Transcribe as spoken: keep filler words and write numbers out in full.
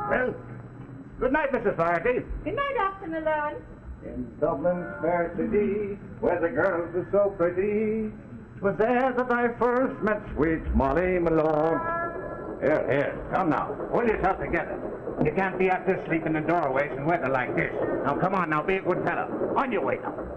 Well, good night, Missus Flaherty. Good night, Doctor Malone. In Dublin's fair city, where the girls are so pretty, 'twas there that I first met sweet Molly Malone. Here, here, come now. Hold yourself together. You can't be out there sleeping in doorways in weather like this. Now, come on, now, be a good fellow. On your way now.